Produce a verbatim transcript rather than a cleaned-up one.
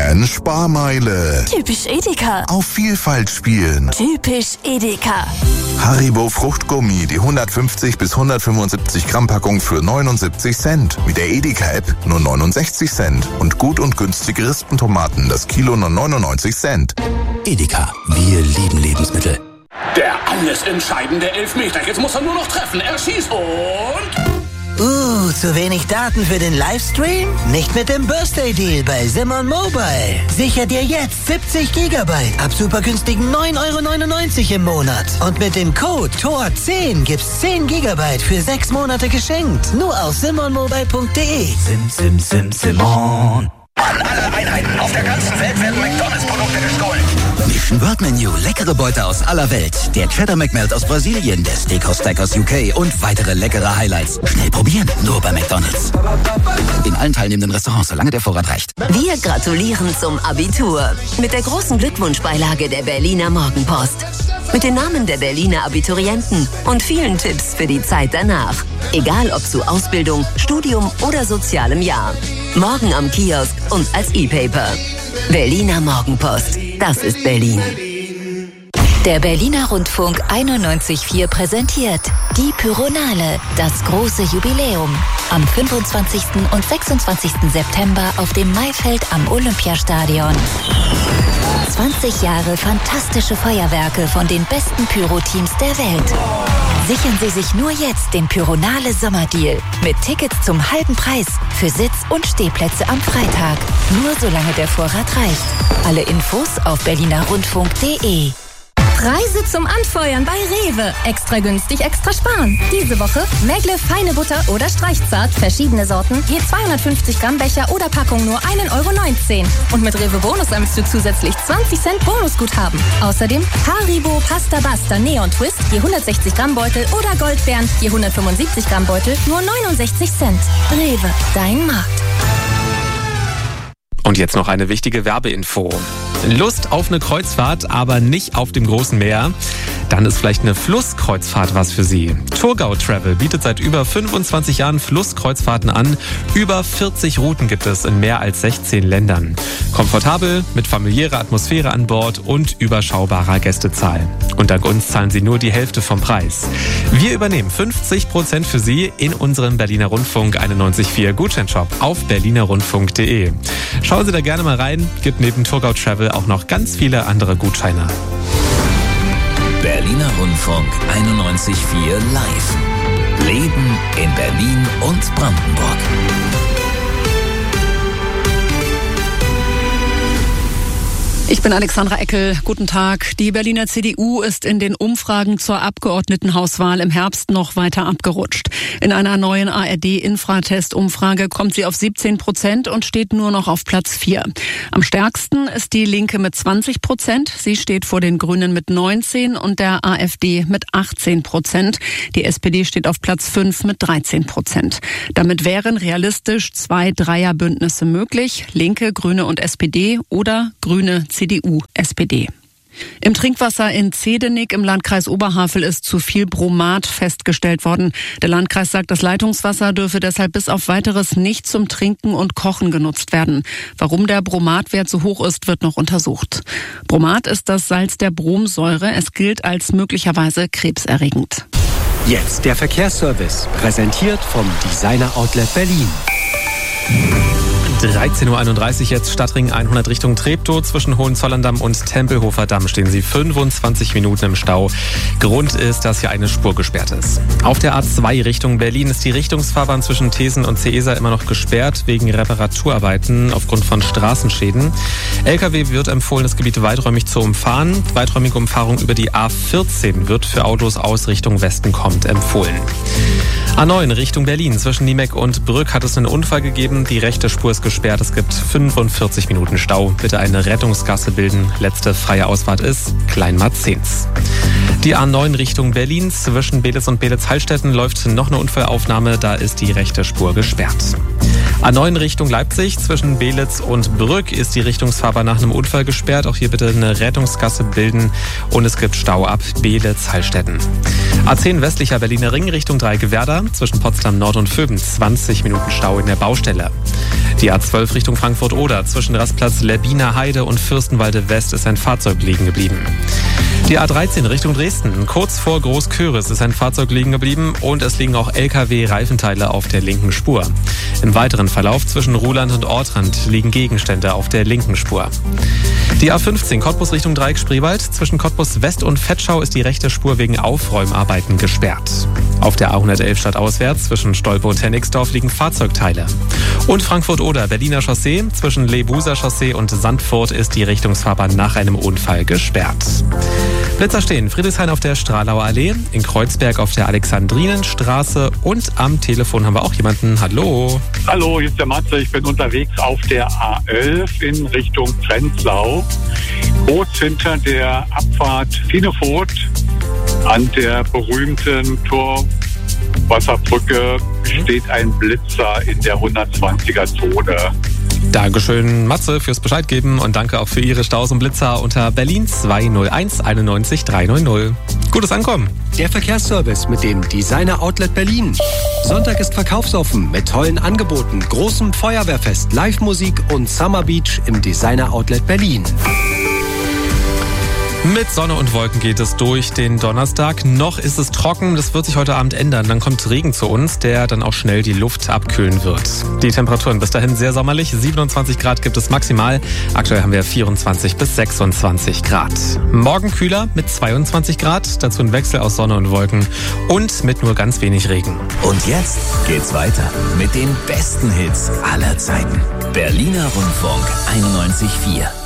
Fan Sparmeile. Typisch Edeka. Auf Vielfalt spielen. Typisch Edeka. Haribo Fruchtgummi, die hundertfünfzig bis hundertfünfundsiebzig Gramm Packung für neunundsiebzig Cent. Mit der Edeka-App nur neunundsechzig Cent. Und gut und günstige Rispentomaten, das Kilo nur neunundneunzig Cent. Edeka, wir lieben Lebensmittel. Der alles entscheidende Elfmeter. Jetzt muss er nur noch treffen. Er schießt und... Uh, zu wenig Daten für den Livestream? Nicht mit dem Birthday Deal bei Simon Mobile. Sicher dir jetzt siebzig Gigabyte ab super günstigen neun Euro neunundneunzig im Monat. Und mit dem Code T O R zehn gibt's zehn Gigabyte für sechs Monate geschenkt. Nur auf simonmobile punkt de. Sim, sim, sim, Simon. An alle Einheiten auf der ganzen Welt werden McDonalds-Produkte gestohlen. Mission World Menu, leckere Beute aus aller Welt. Der Cheddar McMelt aus Brasilien, der Steakhouse Stack aus U K und weitere leckere Highlights. Schnell probieren, nur bei McDonalds. In allen teilnehmenden Restaurants, solange der Vorrat reicht. Wir gratulieren zum Abitur. Mit der großen Glückwunschbeilage der Berliner Morgenpost. Mit den Namen der Berliner Abiturienten und vielen Tipps für die Zeit danach. Egal ob zu Ausbildung, Studium oder sozialem Jahr. Morgen am Kiosk und als E-Paper. Berliner Morgenpost. Das ist Berlin. Der Berliner Rundfunk einundneunzig Komma vier präsentiert die Pyronale, das große Jubiläum. Am fünfundzwanzigsten und sechsundzwanzigsten September auf dem Maifeld am Olympiastadion. zwanzig Jahre fantastische Feuerwerke von den besten Pyro-Teams der Welt. Sichern Sie sich nur jetzt den Pyronale Sommerdeal mit Tickets zum halben Preis für Sitz- und Stehplätze am Freitag. Nur solange der Vorrat reicht. Alle Infos auf berliner rundfunk punkt de. Preise zum Anfeuern bei Rewe. Extra günstig, extra sparen. Diese Woche Megle feine Butter oder Streichzart, verschiedene Sorten, je zweihundertfünfzig Gramm Becher oder Packung nur ein Euro neunzehn. Und mit Rewe Bonus erhältst du zusätzlich zwanzig Cent Bonusguthaben. Außerdem Haribo Pasta Basta Neon Twist, je hundertsechzig Gramm Beutel oder Goldbeeren, je hundertfünfundsiebzig Gramm Beutel, nur neunundsechzig Cent. Rewe, dein Markt. Und jetzt noch eine wichtige Werbeinfo. Lust auf eine Kreuzfahrt, aber nicht auf dem großen Meer? Dann ist vielleicht eine Flusskreuzfahrt was für Sie. Thurgau Travel bietet seit über fünfundzwanzig Jahren Flusskreuzfahrten an. Über vierzig Routen gibt es in mehr als sechzehn Ländern. Komfortabel, mit familiärer Atmosphäre an Bord und überschaubarer Gästezahl. Und dank uns zahlen Sie nur die Hälfte vom Preis. Wir übernehmen fünfzig Prozent für Sie in unserem Berliner Rundfunk einundneunzig Komma vier Gutscheinshop auf berliner rundfunk punkt de. Schauen Sie da gerne mal rein, gibt neben Thurgau Travel auch noch ganz viele andere Gutscheine. Berliner Rundfunk einundneunzig Komma vier live. Leben in Berlin und Brandenburg. Ich bin Alexandra Eckel. Guten Tag. Die Berliner C D U ist in den Umfragen zur Abgeordnetenhauswahl im Herbst noch weiter abgerutscht. In einer neuen A R D-Infratest-Umfrage kommt sie auf siebzehn Prozent und steht nur noch auf Platz vier. Am stärksten ist die Linke mit zwanzig Prozent. Sie steht vor den Grünen mit neunzehn und der AfD mit achtzehn Prozent. Die S P D steht auf Platz fünf mit dreizehn Prozent. Damit wären realistisch zwei Dreierbündnisse möglich. Linke, Grüne und S P D oder Grüne, C D U, S P D. Im Trinkwasser in Zehdenick im Landkreis Oberhavel ist zu viel Bromat festgestellt worden. Der Landkreis sagt, das Leitungswasser dürfe deshalb bis auf Weiteres nicht zum Trinken und Kochen genutzt werden. Warum der Bromatwert so hoch ist, wird noch untersucht. Bromat ist das Salz der Bromsäure. Es gilt als möglicherweise krebserregend. Jetzt der Verkehrsservice, präsentiert vom Designer Outlet Berlin. dreizehn Uhr einunddreißig jetzt Stadtring hundert Richtung Treptow. Zwischen Hohenzollern-Damm und Tempelhofer Damm stehen Sie fünfundzwanzig Minuten im Stau. Grund ist, dass hier eine Spur gesperrt ist. Auf der A zwei Richtung Berlin ist die Richtungsfahrbahn zwischen Thesen und Ceesa immer noch gesperrt wegen Reparaturarbeiten aufgrund von Straßenschäden. L K W wird empfohlen, das Gebiet weiträumig zu umfahren. Weiträumige Umfahrung über die A vierzehn wird für Autos aus Richtung Westen kommt empfohlen. A neun Richtung Berlin. Zwischen Niemeck und Brück hat es einen Unfall gegeben. Die rechte Spur ist gesperrt. Es gibt fünfundvierzig Minuten Stau. Bitte eine Rettungsgasse bilden. Letzte freie Ausfahrt ist Kleinmarzens. Die A neun Richtung Berlin. Zwischen Belitz und Belitz-Hallstetten läuft noch eine Unfallaufnahme. Da ist die rechte Spur gesperrt. A neun Richtung Leipzig, zwischen Belitz und Brück ist die Richtungsfahrbahn nach einem Unfall gesperrt. Auch hier bitte eine Rettungsgasse bilden und es gibt Stau ab Belitz-Hallstetten. A zehn westlicher Berliner Ring Richtung Dreigewerder, zwischen Potsdam Nord und Vöben, zwanzig Minuten Stau in der Baustelle. Die A zwölf Richtung Frankfurt-Oder, zwischen Rastplatz Lerbiner Heide und Fürstenwalde West ist ein Fahrzeug liegen geblieben. Die A dreizehn Richtung Dresden, kurz vor Großköris ist ein Fahrzeug liegen geblieben und es liegen auch L K W-Reifenteile auf der linken Spur. Im weiteren Verlauf zwischen Ruhland und Ortrand liegen Gegenstände auf der linken Spur. Die A fünfzehn Cottbus Richtung Dreieck-Spreewald, zwischen Cottbus West und Vetschau ist die rechte Spur wegen Aufräumarbeiten gesperrt. Auf der A hundertelf stadtauswärts zwischen Stolpe und Hennigsdorf liegen Fahrzeugteile. Und Frankfurt-Oder, Berliner Chaussee, zwischen Lebuser Chaussee und Sandfurt ist die Richtungsfahrbahn nach einem Unfall gesperrt. Blitzer stehen Friedrichshain auf der Stralauer Allee, in Kreuzberg auf der Alexandrinenstraße und am Telefon haben wir auch jemanden. Hallo. Hallo, hier ist der Matze. Ich bin unterwegs auf der A elf in Richtung Prenzlau. Kurz hinter der Abfahrt Finevoth an der berühmten Torwasserbrücke steht ein Blitzer in der hundertzwanziger Zone. Dankeschön, Matze, fürs Bescheid geben und danke auch für Ihre Staus und Blitzer unter Berlin zwei null eins einundneunzig dreihundert. Gutes Ankommen. Der Verkehrsservice mit dem Designer Outlet Berlin. Sonntag ist verkaufsoffen mit tollen Angeboten, großem Feuerwehrfest, Live-Musik und Summer Beach im Designer Outlet Berlin. Mit Sonne und Wolken geht es durch den Donnerstag. Noch ist es trocken, das wird sich heute Abend ändern. Dann kommt Regen zu uns, der dann auch schnell die Luft abkühlen wird. Die Temperaturen bis dahin sehr sommerlich. siebenundzwanzig Grad gibt es maximal. Aktuell haben wir vierundzwanzig bis sechsundzwanzig Grad. Morgen kühler mit zweiundzwanzig Grad. Dazu ein Wechsel aus Sonne und Wolken und mit nur ganz wenig Regen. Und jetzt geht's weiter mit den besten Hits aller Zeiten. Berliner Rundfunk einundneunzig Komma vier.